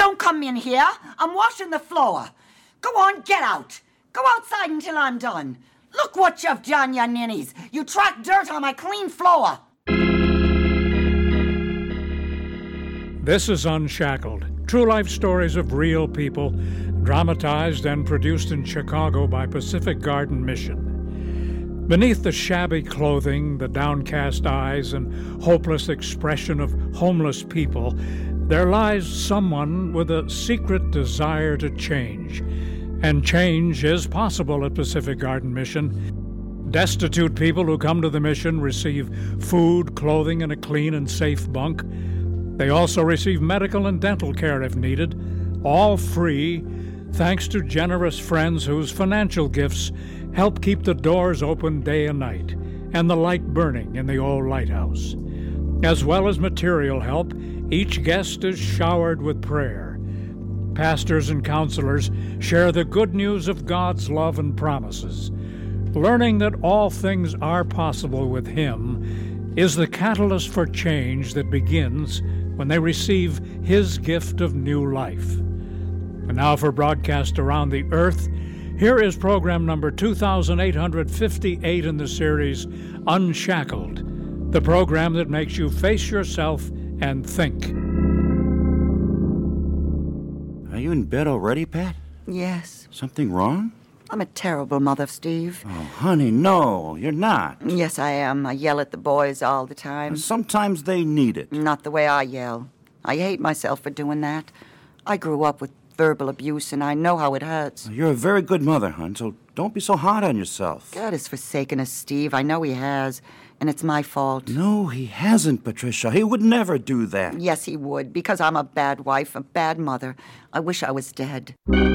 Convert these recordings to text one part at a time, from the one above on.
Don't come in here. I'm washing the floor. Go on, get out. Go outside until I'm done. Look what you've done, you ninnies. You tracked dirt on my clean floor. This is Unshackled, true life stories of real people, dramatized and produced in Chicago by Pacific Garden Mission. Beneath the shabby clothing, the downcast eyes, and hopeless expression of homeless people, there lies someone with a secret desire to change. And change is possible at Pacific Garden Mission. Destitute people who come to the mission receive food, clothing, and a clean and safe bunk. They also receive medical and dental care if needed, all free, thanks to generous friends whose financial gifts help keep the doors open day and night and the light burning in the old lighthouse. As well as material help, each guest is showered with prayer. Pastors and counselors share the good news of God's love and promises. Learning that all things are possible with Him is the catalyst for change that begins when they receive His gift of new life. And now for broadcast around the earth, here is program number 2858 in the series, Unshackled, the program that makes you face yourself and think. Are you in bed already, Pat? Yes. Something wrong? I'm a terrible mother, Steve. Oh, honey, no, you're not. Yes, I am. I yell at the boys all the time. Sometimes they need it. Not the way I yell. I hate myself for doing that. I grew up with verbal abuse, and I know how it hurts. You're a very good mother, hon, so don't be so hard on yourself. God has forsaken us, Steve. I know He has, and it's my fault. No, He hasn't, Patricia. He would never do that. Yes, He would, because I'm a bad wife, a bad mother. I wish I was dead.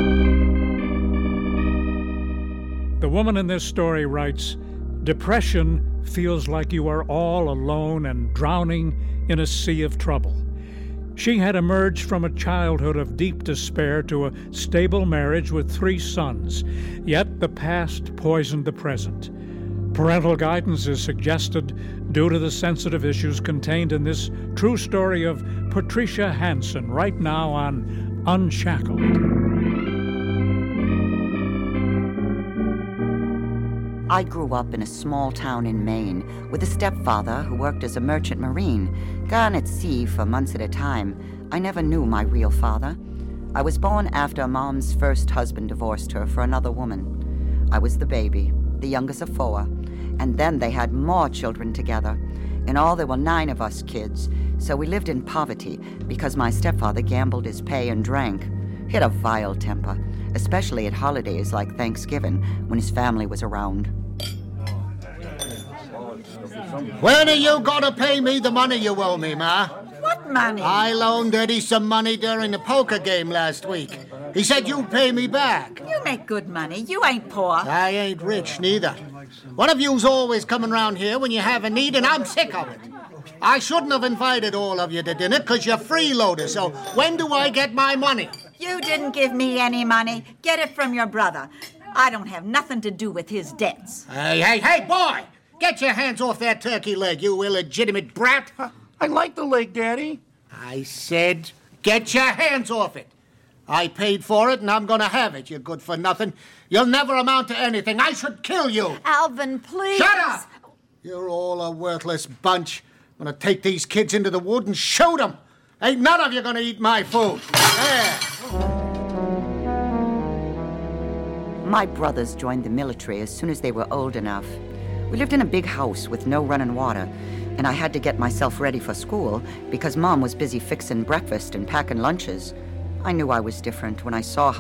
The woman in this story writes, "Depression feels like you are all alone and drowning in a sea of trouble." She had emerged from a childhood of deep despair to a stable marriage with 3 sons, yet the past poisoned the present. Parental guidance is suggested due to the sensitive issues contained in this true story of Patricia Hansen, right now on Unshackled. I grew up in a small town in Maine with a stepfather who worked as a merchant marine, gone at sea for months at a time. I never knew my real father. I was born after Mom's first husband divorced her for another woman. I was the baby, the youngest of 4, and then they had more children together. In all, there were 9 of us kids, so we lived in poverty because my stepfather gambled his pay and drank. He had a vile temper, especially at holidays like Thanksgiving when his family was around. When are you gonna pay me the money you owe me, Ma? What money? I loaned Eddie some money during the poker game last week. He said you'd pay me back. You make good money. You ain't poor. I ain't rich, neither. One of you's always coming round here when you have a need, and I'm sick of it. I shouldn't have invited all of you to dinner, because you're freeloaders, so when do I get my money? You didn't give me any money. Get it from your brother. I don't have nothing to do with his debts. Hey, boy! Get your hands off that turkey leg, you illegitimate brat! I like the leg, Daddy. I said, get your hands off it. I paid for it, and I'm gonna have it, you good-for-nothing. You'll never amount to anything. I should kill you! Alvin, please! Shut up! You're all a worthless bunch. I'm gonna take these kids into the wood and shoot them. Ain't none of you gonna eat my food. There! My brothers joined the military as soon as they were old enough. We lived in a big house with no running water, and I had to get myself ready for school because Mom was busy fixing breakfast and packing lunches. I knew I was different when I saw